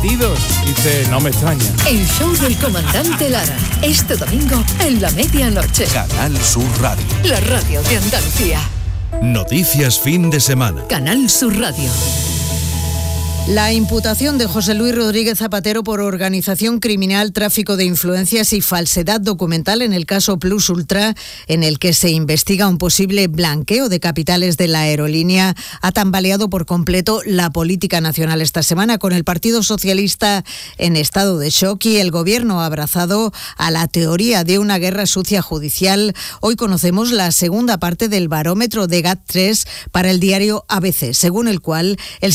partidos. Dice, no me extraña. El show del comandante Lara. Este domingo en la medianoche. Canal Sur Radio. La radio de Andalucía. Noticias fin de semana. Canal Sur Radio. La imputación de José Luis Rodríguez Zapatero por organización criminal, tráfico de influencias y falsedad documental en el caso Plus Ultra, en el que se investiga un posible blanqueo de capitales de la aerolínea, ha tambaleado por completo la política nacional esta semana, con el Partido Socialista en estado de shock y el Gobierno abrazado a la teoría de una guerra sucia judicial. Hoy conocemos la segunda parte del barómetro de GAT3 para el diario ABC, según el cual el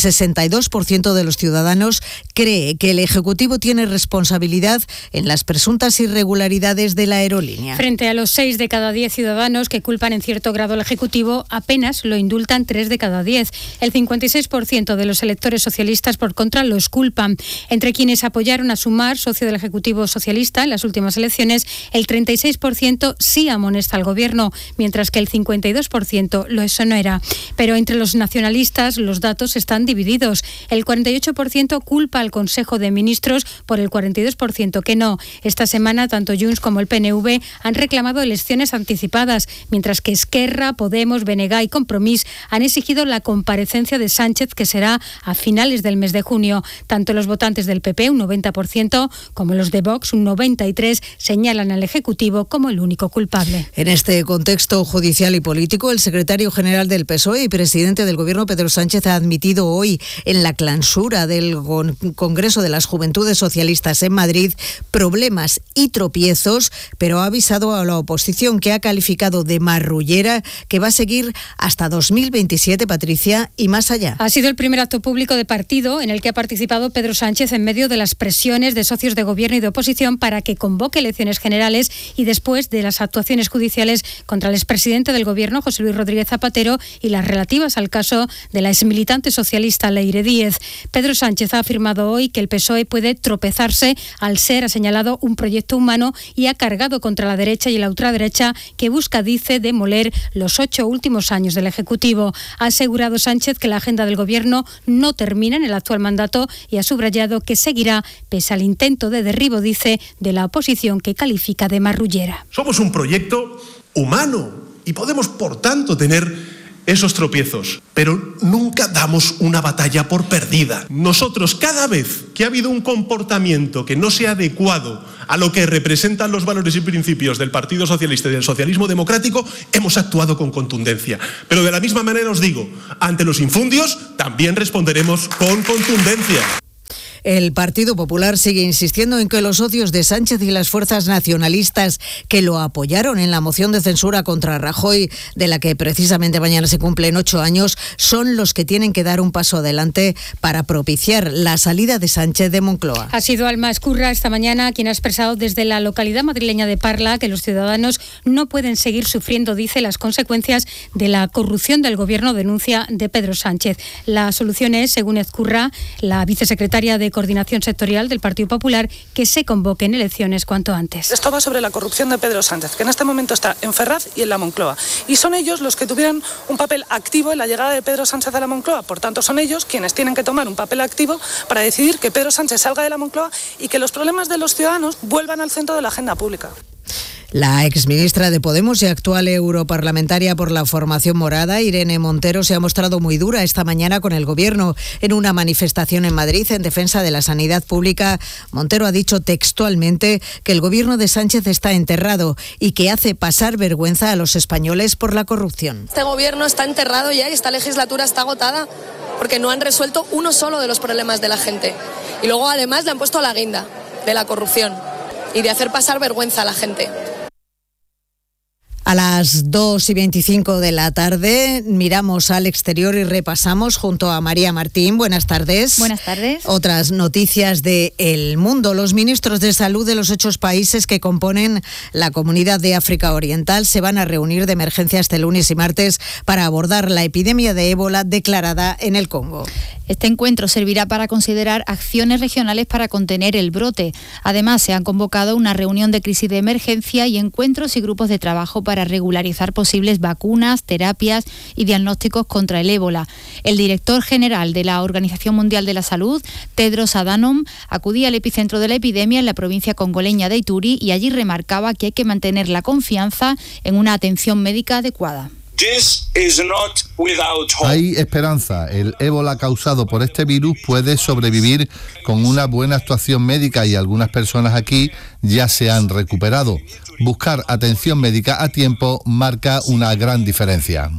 62% de los ciudadanos cree que el Ejecutivo tiene responsabilidad en las presuntas irregularidades de la aerolínea. Frente a los 6 de cada 10 ciudadanos que culpan en cierto grado al Ejecutivo, apenas lo indultan 3 de cada 10. El 56% de los electores socialistas, por contra, los culpan. Entre quienes apoyaron a Sumar, socio del Ejecutivo socialista, en las últimas elecciones, el 36% sí amonesta al Gobierno, mientras que el 52% lo exonera. Pero entre los nacionalistas los datos están divididos. El 48% culpa al Consejo de Ministros, por el 42% que no. Esta semana, tanto Junts como el PNV han reclamado elecciones anticipadas, mientras que Esquerra, Podemos, BNG y Compromís han exigido la comparecencia de Sánchez, que será a finales del mes de junio. Tanto los votantes del PP, un 90%, como los de Vox, un 93%, señalan al Ejecutivo como el único culpable. En este contexto judicial y político, el secretario general del PSOE y presidente del Gobierno, Pedro Sánchez, ha admitido hoy en la clausura del Congreso de las Juventudes Socialistas en Madrid problemas y tropiezos, pero ha avisado a la oposición, que ha calificado de marrullera, que va a seguir hasta 2027, Patricia, y más allá. Ha sido el primer acto público de partido en el que ha participado Pedro Sánchez en medio de las presiones de socios de gobierno y de oposición para que convoque elecciones generales y después de las actuaciones judiciales contra el expresidente del Gobierno, José Luis Rodríguez Zapatero, y las relativas al caso de la exmilitante socialista Leire Díez. Pedro Sánchez ha afirmado hoy que el PSOE puede tropezarse al ser, ha señalado, un proyecto humano, y ha cargado contra la derecha y la ultraderecha que busca, dice, demoler los 8 últimos años del Ejecutivo. Ha asegurado Sánchez que la agenda del Gobierno no termina en el actual mandato y ha subrayado que seguirá pese al intento de derribo, dice, de la oposición, que califica de marrullera. Somos un proyecto humano y podemos, por tanto, tener esos tropiezos, pero nunca damos una batalla por perdida. Nosotros, cada vez que ha habido un comportamiento que no sea adecuado a lo que representan los valores y principios del Partido Socialista y del socialismo democrático, hemos actuado con contundencia. Pero de la misma manera os digo, ante los infundios también responderemos con contundencia. El Partido Popular sigue insistiendo en que los socios de Sánchez y las fuerzas nacionalistas que lo apoyaron en la moción de censura contra Rajoy, de la que precisamente mañana se cumplen 8 años, son los que tienen que dar un paso adelante para propiciar la salida de Sánchez de Moncloa. Ha sido Alma Escurra esta mañana quien ha expresado desde la localidad madrileña de Parla que los ciudadanos no pueden seguir sufriendo, dice, las consecuencias de la corrupción del Gobierno, denuncia de Pedro Sánchez. La solución es, según Ezcurra, la vicesecretaria de Coordinación Sectorial del Partido Popular, que se convoquen elecciones cuanto antes. Esto va sobre la corrupción de Pedro Sánchez, que en este momento está en Ferraz y en la Moncloa. Y son ellos los que tuvieron un papel activo en la llegada de Pedro Sánchez a la Moncloa. Por tanto, son ellos quienes tienen que tomar un papel activo para decidir que Pedro Sánchez salga de la Moncloa y que los problemas de los ciudadanos vuelvan al centro de la agenda pública. La exministra de Podemos y actual europarlamentaria por la formación morada, Irene Montero, se ha mostrado muy dura esta mañana con el Gobierno. En una manifestación en Madrid en defensa de la sanidad pública, Montero ha dicho textualmente que el Gobierno de Sánchez está enterrado y que hace pasar vergüenza a los españoles por la corrupción. Este Gobierno está enterrado ya y esta legislatura está agotada porque no han resuelto uno solo de los problemas de la gente. Y luego además le han puesto la guinda de la corrupción y de hacer pasar vergüenza a la gente. A las 2:25 de la tarde miramos al exterior y repasamos junto a María Martín. Buenas tardes. Buenas tardes. Otras noticias de El Mundo. Los ministros de salud de los 8 países que componen la Comunidad de África Oriental se van a reunir de emergencia este lunes y martes para abordar la epidemia de ébola declarada en el Congo. Este encuentro servirá para considerar acciones regionales para contener el brote. Además, se han convocado una reunión de crisis de emergencia y encuentros y grupos de trabajo para para regularizar posibles vacunas, terapias y diagnósticos contra el ébola. El director general de la Organización Mundial de la Salud, Tedros Adhanom, acudía al epicentro de la epidemia en la provincia congoleña de Ituri y allí remarcaba que hay que mantener la confianza en una atención médica adecuada. Hay esperanza. El ébola causado por este virus puede sobrevivir con una buena actuación médica y algunas personas aquí ya se han recuperado. Buscar atención médica a tiempo marca una gran diferencia.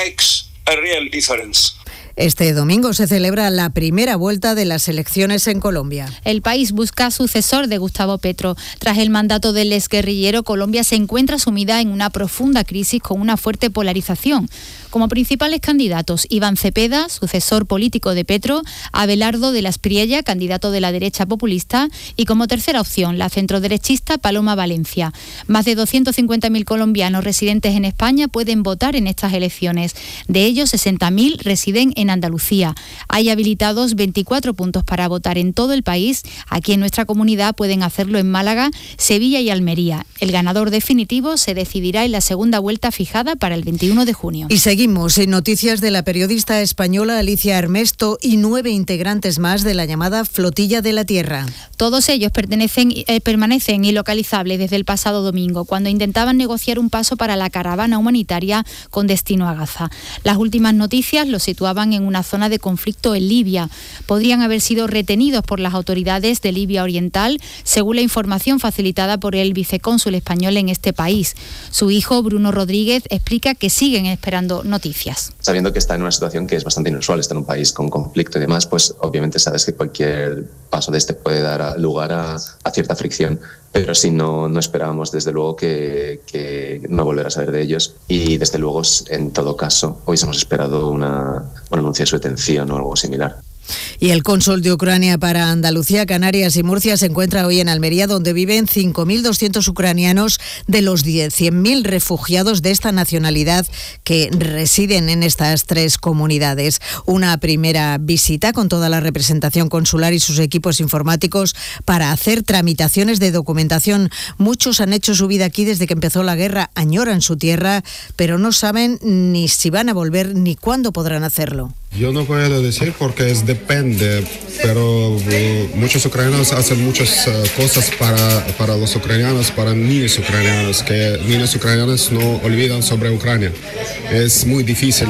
Este domingo se celebra la primera vuelta de las elecciones en Colombia. El país busca sucesor de Gustavo Petro. Tras el mandato del exguerrillero, Colombia se encuentra sumida en una profunda crisis con una fuerte polarización. Como principales candidatos, Iván Cepeda, sucesor político de Petro, Abelardo de la Espriella, candidato de la derecha populista, y como tercera opción, la centroderechista Paloma Valencia. Más de 250.000 colombianos residentes en España pueden votar en estas elecciones. De ellos, 60.000 residen en Andalucía. Hay habilitados 24 puntos para votar en todo el país. Aquí en nuestra comunidad pueden hacerlo en Málaga, Sevilla y Almería. El ganador definitivo se decidirá en la segunda vuelta fijada para el 21 de junio. Y seguimos en noticias de la periodista española Alicia Armesto y 9 integrantes más de la llamada Flotilla de la Tierra. Todos ellos permanecen ilocalizables desde el pasado domingo, cuando intentaban negociar un paso para la caravana humanitaria con destino a Gaza. Las últimas noticias los situaban en una zona de conflicto en Libia. Podrían haber sido retenidos por las autoridades de Libia Oriental, según la información facilitada por el vicecónsul español en este país. Su hijo, Bruno Rodríguez, explica que siguen esperando noticias. Sabiendo que está en una situación que es bastante inusual, está en un país con conflicto y demás, pues obviamente sabes que cualquier paso de este puede dar lugar a cierta fricción. Pero sí, no esperábamos desde luego que no volver a saber de ellos, y desde luego en todo caso hubiésemos esperado un anuncio de su detención o algo similar. Y el cónsul de Ucrania para Andalucía, Canarias y Murcia se encuentra hoy en Almería, donde viven 5.200 ucranianos de los 100.000 refugiados de esta nacionalidad que residen en estas tres comunidades. Una primera visita con toda la representación consular y sus equipos informáticos para hacer tramitaciones de documentación. Muchos han hecho su vida aquí desde que empezó la guerra, añoran su tierra, pero no saben ni si van a volver ni cuándo podrán hacerlo. Yo no puedo decir porque depende, pero muchos ucranianos hacen muchas cosas para los ucranianos, para niños ucranianos, que niños ucranianos no olvidan sobre Ucrania. Es muy difícil.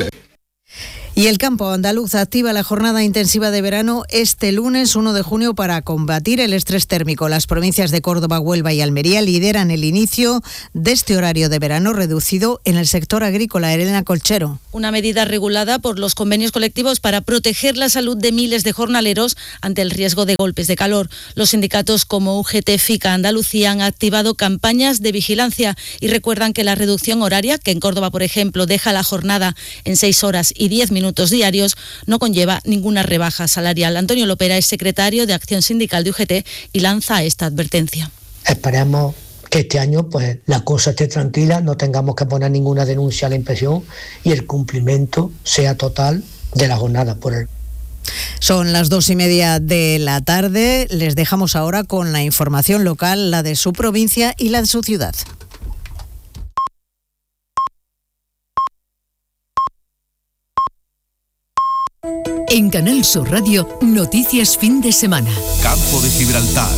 Y el campo andaluz activa la jornada intensiva de verano este lunes 1 de junio para combatir el estrés térmico. Las provincias de Córdoba, Huelva y Almería lideran el inicio de este horario de verano reducido en el sector agrícola. Elena Colchero. Una medida regulada por los convenios colectivos para proteger la salud de miles de jornaleros ante el riesgo de golpes de calor. Los sindicatos como UGT, FICA, Andalucía han activado campañas de vigilancia y recuerdan que la reducción horaria, que en Córdoba, por ejemplo, deja la jornada en 6 horas y 10 minutos diarios, no conlleva ninguna rebaja salarial. Antonio Lopera es secretario de Acción Sindical de UGT y lanza esta advertencia. Esperemos que este año pues la cosa esté tranquila, no tengamos que poner ninguna denuncia a la inspección y el cumplimiento sea total de la jornada por el. Son las 2:30 de la tarde. Les dejamos ahora con la información local, la de su provincia y la de su ciudad. En Canal Sur Radio, noticias fin de semana. Campo de Gibraltar.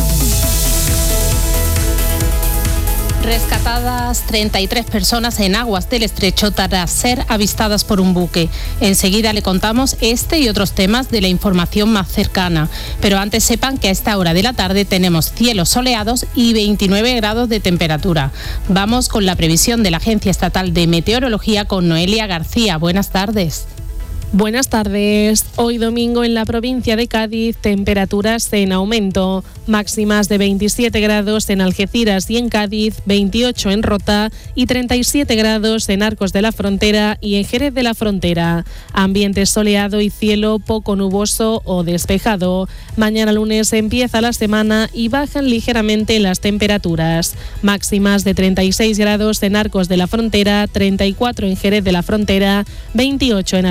Rescatadas 33 personas en aguas del estrecho tras ser avistadas por un buque. Enseguida le contamos este y otros temas de la información más cercana. Pero antes sepan que a esta hora de la tarde tenemos cielos soleados y 29 grados de temperatura. Vamos con la previsión de la Agencia Estatal de Meteorología con Noelia García. Buenas tardes. Buenas tardes. Hoy domingo en la provincia de Cádiz, temperaturas en aumento. Máximas de 27 grados en Algeciras y en Cádiz, 28 en Rota y 37 grados en Arcos de la Frontera y en Jerez de la Frontera. Ambiente soleado y cielo poco nuboso o despejado. Mañana lunes empieza la semana y bajan ligeramente las temperaturas. Máximas de 36 grados en Arcos de la Frontera, 34 en Jerez de la Frontera, 28 en Algeciras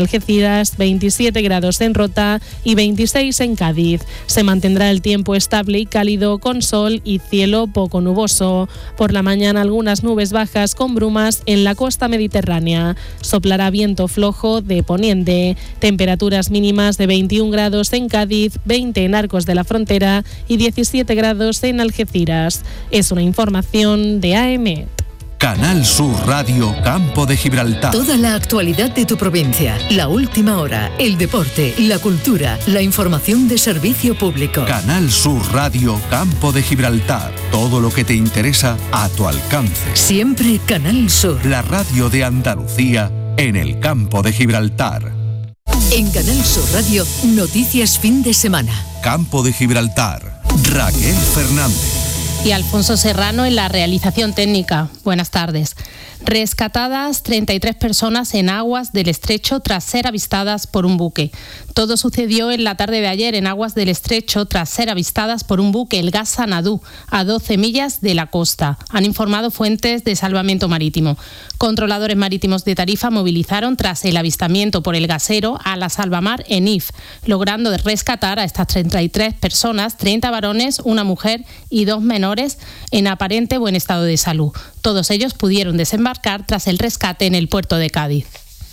Algeciras, 27 grados en Rota y 26 en Cádiz. Se mantendrá el tiempo estable y cálido con sol y cielo poco nuboso. Por la mañana algunas nubes bajas con brumas en la costa mediterránea. Soplará viento flojo de poniente. Temperaturas mínimas de 21 grados en Cádiz, 20 en Arcos de la Frontera y 17 grados en Algeciras. Es una información de AEMET. Canal Sur Radio Campo de Gibraltar. Toda la actualidad de tu provincia, la última hora, el deporte, la cultura, la información de servicio público. Canal Sur Radio Campo de Gibraltar. Todo lo que te interesa a tu alcance. Siempre Canal Sur. La radio de Andalucía en el Campo de Gibraltar. En Canal Sur Radio, noticias fin de semana. Campo de Gibraltar. Raquel Fernández. Y Alfonso Serrano en la realización técnica. Buenas tardes. Rescatadas 33 personas en aguas del estrecho tras ser avistadas por un buque. Todo sucedió en la tarde de ayer en aguas del estrecho tras ser avistadas por un buque, el Gas Sanadú, a 12 millas de la costa. Han informado fuentes de salvamento marítimo. Controladores marítimos de Tarifa movilizaron tras el avistamiento por el gasero a la Salvamar en If, logrando rescatar a estas 33 personas, 30 varones, una mujer y 2 menores en aparente buen estado de salud. Todos ellos pudieron desembarcar tras el rescate en el puerto de Cádiz.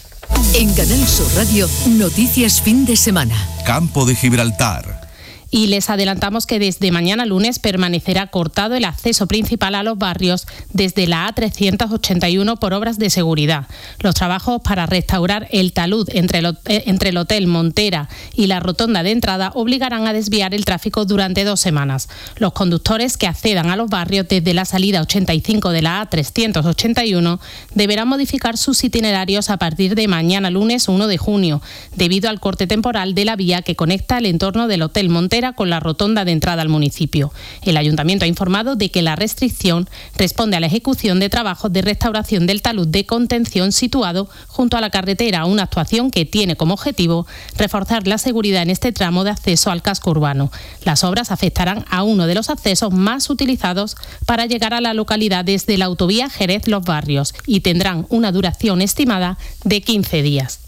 En Canal Sur Radio, noticias fin de semana. Campo de Gibraltar. Y les adelantamos que desde mañana lunes permanecerá cortado el acceso principal a los barrios desde la A381 por obras de seguridad. Los trabajos para restaurar el talud entre el Hotel Montera y la rotonda de entrada obligarán a desviar el tráfico durante 2 semanas. Los conductores que accedan a los barrios desde la salida 85 de la A381 deberán modificar sus itinerarios a partir de mañana lunes 1 de junio, debido al corte temporal de la vía que conecta el entorno del Hotel Montera con la rotonda de entrada al municipio. El ayuntamiento ha informado de que la restricción responde a la ejecución de trabajos de restauración del talud de contención situado junto a la carretera, una actuación que tiene como objetivo reforzar la seguridad en este tramo de acceso al casco urbano. Las obras afectarán a uno de los accesos más utilizados para llegar a la localidad desde la autovía Jerez-Los Barrios y tendrán una duración estimada de 15 días.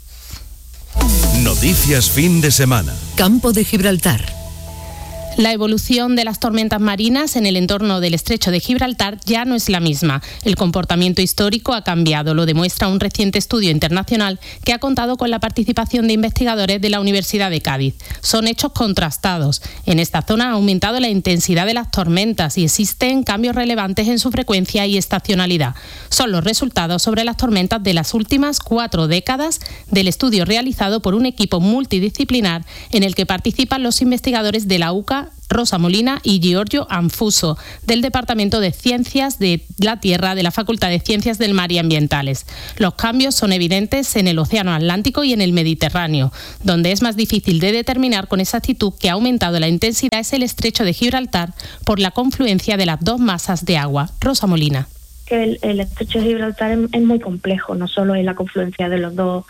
Noticias fin de semana. Campo de Gibraltar. La evolución de las tormentas marinas en el entorno del estrecho de Gibraltar ya no es la misma. El comportamiento histórico ha cambiado, lo demuestra un reciente estudio internacional que ha contado con la participación de investigadores de la Universidad de Cádiz. Son hechos contrastados. En esta zona ha aumentado la intensidad de las tormentas y existen cambios relevantes en su frecuencia y estacionalidad. Son los resultados sobre las tormentas de las últimas 4 décadas del estudio realizado por un equipo multidisciplinar en el que participan los investigadores de la UCA, Rosa Molina y Giorgio Anfuso, del Departamento de Ciencias de la Tierra de la Facultad de Ciencias del Mar y Ambientales. Los cambios son evidentes en el Océano Atlántico y en el Mediterráneo. Donde es más difícil de determinar con exactitud que ha aumentado la intensidad es el estrecho de Gibraltar por la confluencia de las 2 masas de agua. Rosa Molina. El estrecho de Gibraltar es muy complejo, no solo es la confluencia de las dos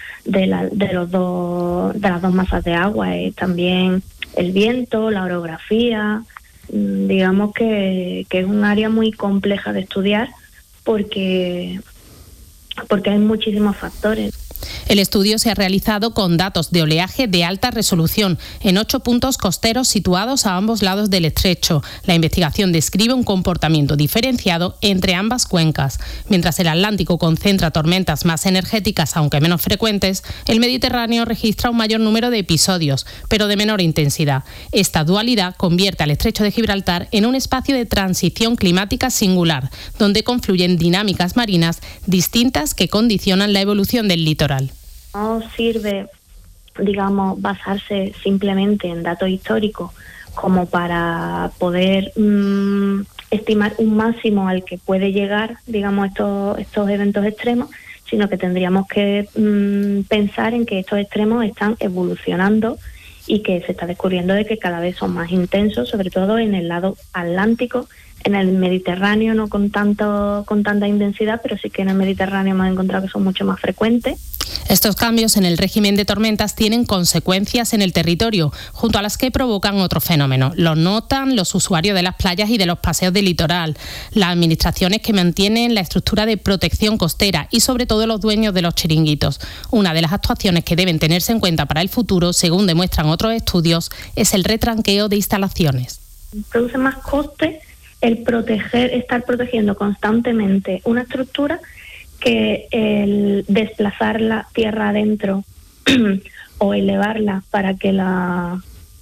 masas de agua, es también el viento, la orografía. Digamos que es un área muy compleja de estudiar porque hay muchísimos factores. El estudio se ha realizado con datos de oleaje de alta resolución en 8 puntos costeros situados a ambos lados del estrecho. La investigación describe un comportamiento diferenciado entre ambas cuencas. Mientras el Atlántico concentra tormentas más energéticas, aunque menos frecuentes, el Mediterráneo registra un mayor número de episodios, pero de menor intensidad. Esta dualidad convierte al estrecho de Gibraltar en un espacio de transición climática singular, donde confluyen dinámicas marinas distintas que condicionan la evolución del litoral. No sirve, digamos, basarse simplemente en datos históricos como para poder estimar un máximo al que puede llegar, digamos, estos eventos extremos, sino que tendríamos que pensar en que estos extremos están evolucionando y que se está descubriendo de que cada vez son más intensos, sobre todo en el lado atlántico, En el Mediterráneo no con tanta intensidad, pero sí que en el Mediterráneo hemos encontrado que son mucho más frecuentes. Estos cambios en el régimen de tormentas tienen consecuencias en el territorio, junto a las que provocan otro fenómeno. Lo notan los usuarios de las playas y de los paseos del litoral, las administraciones que mantienen la estructura de protección costera y sobre todo los dueños de los chiringuitos. Una de las actuaciones que deben tenerse en cuenta para el futuro, según demuestran otros estudios, es el retranqueo de instalaciones. Produce más coste el estar protegiendo constantemente una estructura que el desplazar la tierra adentro o elevarla para que la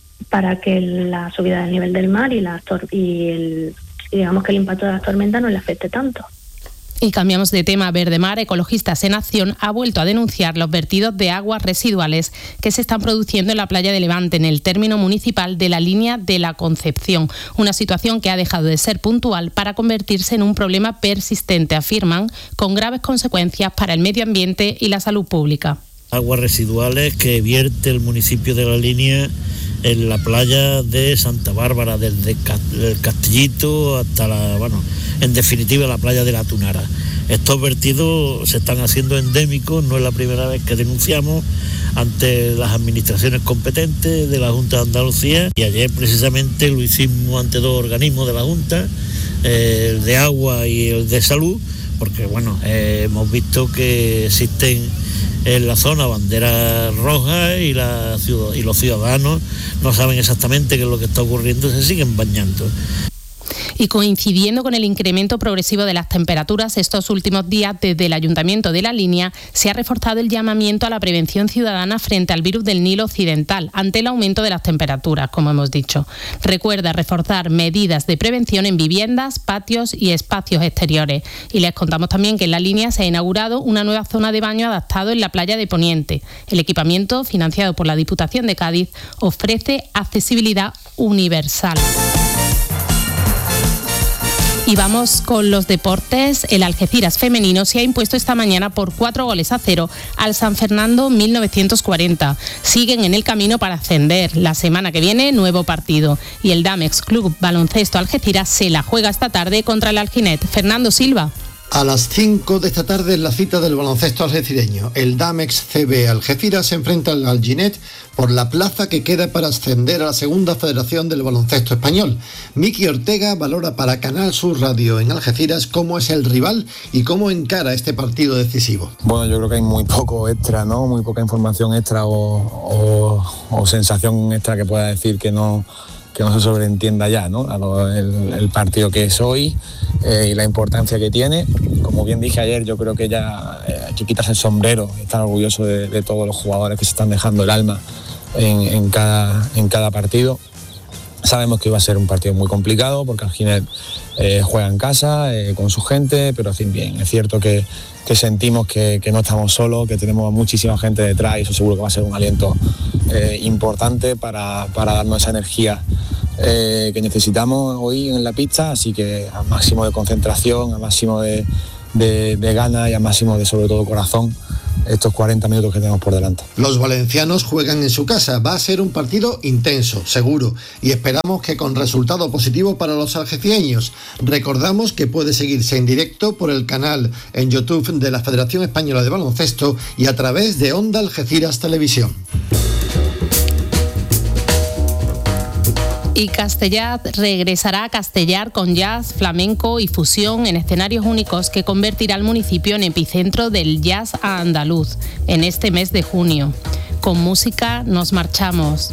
subida del nivel del mar y digamos que el impacto de las tormentas no le afecte tanto. Y cambiamos de tema. Verdemar, Ecologistas en Acción, ha vuelto a denunciar los vertidos de aguas residuales que se están produciendo en la playa de Levante, en el término municipal de la Línea de la Concepción. Una situación que ha dejado de ser puntual para convertirse en un problema persistente, afirman, con graves consecuencias para el medio ambiente y la salud pública. Aguas residuales que vierte el municipio de La Línea en la playa de Santa Bárbara, desde el Castillito hasta en definitiva la playa de la Tunara. Estos vertidos se están haciendo endémicos, no es la primera vez que denunciamos ante las administraciones competentes de la Junta de Andalucía, y ayer precisamente lo hicimos ante dos organismos de la Junta, el de agua y el de salud, porque hemos visto que existen en la zona banderas rojas y los ciudadanos no saben exactamente qué es lo que está ocurriendo, se siguen bañando. Y coincidiendo con el incremento progresivo de las temperaturas estos últimos días, desde el Ayuntamiento de La Línea se ha reforzado el llamamiento a la prevención ciudadana frente al virus del Nilo Occidental ante el aumento de las temperaturas, como hemos dicho. Recuerda reforzar medidas de prevención en viviendas, patios y espacios exteriores. Y les contamos también que en La Línea se ha inaugurado una nueva zona de baño adaptado en la playa de Poniente. El equipamiento, financiado por la Diputación de Cádiz, ofrece accesibilidad universal. Y vamos con los deportes. El Algeciras femenino se ha impuesto esta mañana por 4-0 al San Fernando 1940. Siguen en el camino para ascender. La semana que viene, nuevo partido. Y el Damex Club Baloncesto Algeciras se la juega esta tarde contra el Alginet. Fernando Silva. A las 5 de esta tarde es la cita del baloncesto algecireño. El Damex CB Algeciras se enfrenta al Alginet por la plaza que queda para ascender a la segunda federación del baloncesto español. Miki Ortega valora para Canal Sur Radio en Algeciras cómo es el rival y cómo encara este partido decisivo. Bueno, yo creo que hay muy poco extra, ¿no? Muy poca información extra o sensación extra que pueda decir que no se sobreentienda ya, ¿no? El partido que es hoy y la importancia que tiene. Como bien dije ayer, yo creo que ya hay que quitarse el sombrero, estar orgulloso de todos los jugadores que se están dejando el alma en cada partido. Sabemos que va a ser un partido muy complicado porque Alginet juega en casa, con su gente, pero en fin, bien, es cierto que sentimos que no estamos solos, que tenemos muchísima gente detrás, y eso seguro que va a ser un aliento importante para darnos esa energía que necesitamos hoy en la pista, así que al máximo de concentración, al máximo de ganas y al máximo de, sobre todo, corazón, estos 40 minutos que tenemos por delante. Los valencianos juegan en su casa. Va a ser un partido intenso, seguro, y esperamos que con resultado positivo para los algecireños. Recordamos que puede seguirse en directo por el canal en YouTube de la Federación Española de Baloncesto y a través de Onda Algeciras Televisión. Y Castellar regresará a Castellar con jazz, flamenco y fusión en escenarios únicos que convertirá al municipio en epicentro del jazz andaluz en este mes de junio. Con música nos marchamos.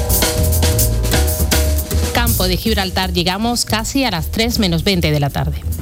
Campo de Gibraltar, llegamos casi a las 3 menos 20 de la tarde.